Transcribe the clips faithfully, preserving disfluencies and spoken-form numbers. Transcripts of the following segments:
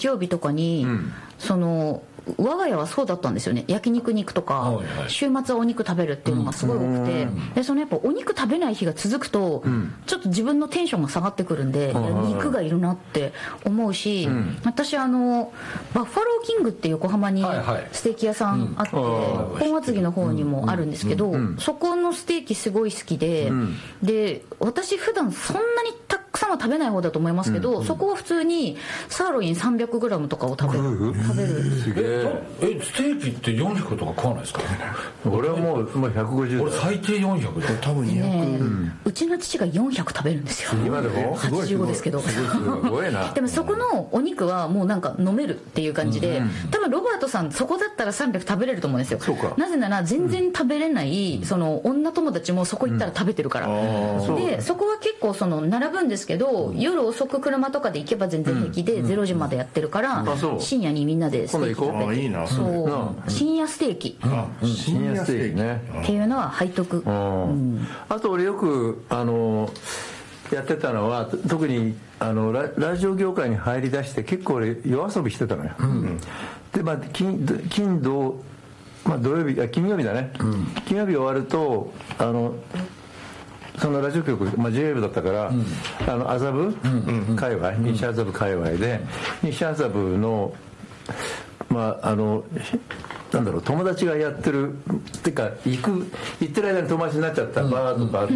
日曜日とかに、うん、その我が家はそうだったんですよね。焼肉に行くとか、はいはい、週末はお肉食べるっていうのがすごい多くて、うん、でそのやっぱお肉食べない日が続くと、うん、ちょっと自分のテンションが下がってくるんで、うん、いや肉がいるなって思うし、うん、私あのバッファローキングって横浜にステーキ屋さんあって、はいはい、本厚木の方にもあるんですけど、うん、そこのステーキすごい好きで、うん、で私普段そんなにたくさんは食べない方だと思いますけど、うん、そこは普通にサーロイン さんびゃくグラム とかを食べる食べるすげえ。えステーキってよんひゃくとか食わないですか？ 俺はもう、もうひゃくごじゅう。 俺最低よんひゃくで多分にひゃく、 ねうん、うちの父がよんひゃく食べるんですよ。 今でもはちじゅうごですけどすごいな。 でもそこのお肉はもうなんか飲めるっていう感じで、うん、多分ロバートさんそこだったらさんびゃく食べれると思うんですよ。 そうか。 なぜなら全然食べれない、うん、その女友達もそこ行ったら食べてるから、うん、でそこは結構その並ぶんですけど、うん、夜遅く車とかで行けば全然平気でれいじまでやってるから、うん、深夜にみんなでステーキ食べて、 いいな。 そう、うん、深夜ステーキ、 うん、深夜ステーキねっていうのは背徳、うんうん、 あと俺よくあのやってたのは特にあの ラ, ラジオ業界に入りだして結構俺夜遊びしてたのよ、うん、でまあ金金土まあ土曜日あ金曜日だね、うん、金曜日終わるとあのそのラジオ局、まあ、ジェイウェーブ だったから、うん、あの麻布界隈、うんうん、西麻布界隈で西麻布のまああのなんだろう友達がやってるっていうか行く行ってる間に友達になっちゃったバーとかあって、うん、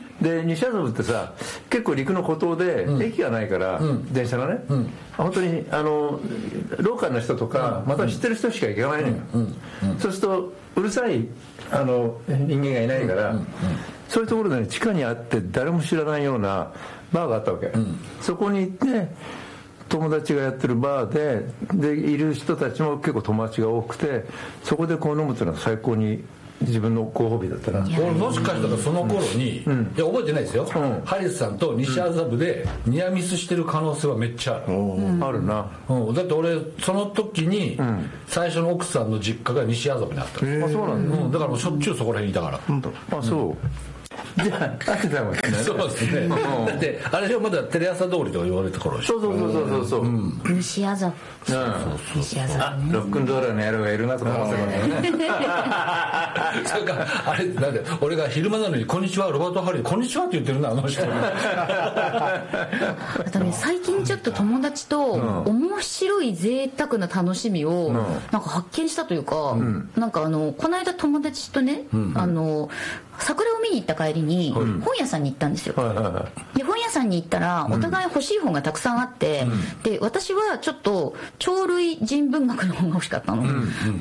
で西麻布ってさ結構陸の孤島で、うん、駅がないから、うん、電車のね、うん、本当にあのローカルの人とか、うん、また知ってる人しか行かないのよ、うんうんうん、そうするとうるさいあの人間がいないから、うんうんうん、そういうところで、ね、地下にあって誰も知らないようなバーがあったわけ、うん、そこに行って友達がやってるバーででいる人たちも結構友達が多くてそこでこう飲むというのは最高に自分のご褒美だったな。 俺もしかしたらその頃に、うん、いや覚えてないですよ、うん、ハリスさんと西麻布でニアミスしてる可能性はめっちゃある、 うん、あるな、 うん、だって俺その時に最初の奥さんの実家が西麻布にあったんです、 あそうなんだ、 うん、だからもうしょっちゅうそこら辺にいたから、 うん、あそう、うんじゃあ会ってたもんね。 そうですね、うん、だってあれでまだテレ朝通りとか言われた頃でしょ。 そうそうそうそうそう、うん、 西麻布、うん、西麻布、 あロックンローラーの野郎がいるなとか思ってましたねそれからあれなんで俺が昼間なのにこんにちはロバート・ハリーこんにちはって言ってるなあの人あとね最近ちょっと友達と面白い贅沢な楽しみをなんか発見したというか、うん、なんかあのこの間友達とね、うん、あの桜を見に行った帰りに本屋さんに行ったんですよ、はいはいはい、で本屋さんに行ったらお互い欲しい本がたくさんあって、うん、で私はちょっと鳥類人文学の本が欲しかったの、うんうん、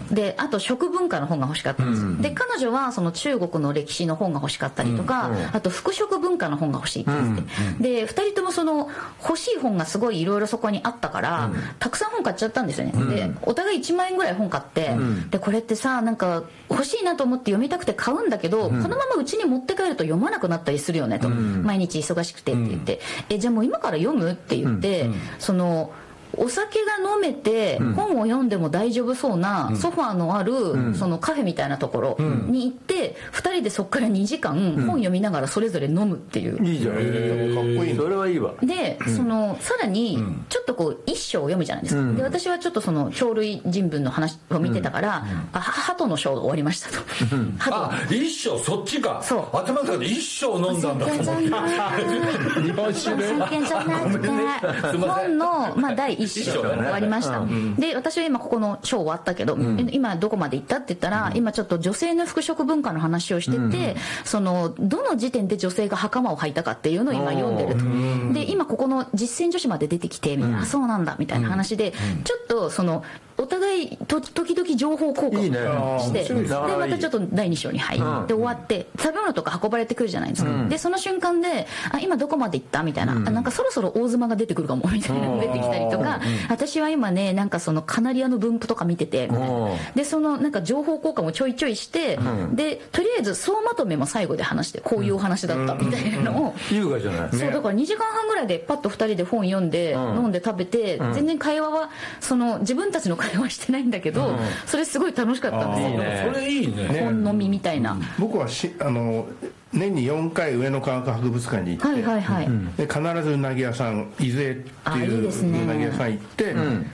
であと食文化の本が欲しかったんです、うんうん、で彼女はその中国の歴史の本が欲しかったりとか、うんうん、あと服飾文化の本が欲しいって言って、うんうん、でふたりともその欲しい本がすごいいろいろそこにあったから、うん、たくさん本買っちゃったんですよね、うん、でお互いいちまんえんぐらい本買って、うん、でこれってさなんか欲しいなと思って読みたくて買うんだけど、うん、このままうちに持って帰ると読まなくなったりするよねと、うん、毎日忙しくてって言って、うん、えじゃあもう今から読むって言って、うん、そのお酒が飲めて本を読んでも大丈夫そうなソファーのあるそのカフェみたいなところに行ってふたりでそこからにじかん本読みながらそれぞれ飲むっていう、 いいじゃん、かっこいい、それはいいわ。 でそのさらにちょっとこう一章を読むじゃないですか、で私はちょっとその鳥類人文の話を見てたから、あ鳩の章が終わりましたとあ一章そっちか、そう頭の中で一章飲んだんだと思って日本酒ね本のまあ第一章終わりました、うん、で私は今ここの章終わったけど、うん、今どこまで行ったって言ったら、うん、今ちょっと女性の服飾文化の話をしてて、うん、そのどの時点で女性が袴を履いたかっていうのを今読んでると、うん、で今ここの実践女子まで出てきてみたいな、うん、あそうなんだみたいな話で、うん、ちょっとそのお互いと時々情報交換をして、いいね、でまたちょっとだいに章に入って終わって食べ物とか運ばれてくるじゃないですか、うん、でその瞬間であ今どこまで行ったみたいな、うん、なんかそろそろ大妻が出てくるかもみたいなのが出てきたりとか、うん、私は今ねなんかそのカナリアの分布とか見ててみたいなでそのなんか情報交換をちょいちょいして、うん、でとりあえず総まとめも最後で話してこういうお話だったみたいなのを、 うん、優雅じゃない、 そうだからにじかんはんぐらいでパッとふたりで本読んで、うん、飲んで食べて、うん、全然会話はその自分たちの会話してないんだけど、うん、それすごい楽しかったんですよ、 ね、それいいね、 本飲みみたいな、うん、 僕はしあの年によんかい上野科学博物館に行って、はいはいはい、で必ずうなぎ屋さん伊勢っていううなぎ屋さん行って、うん、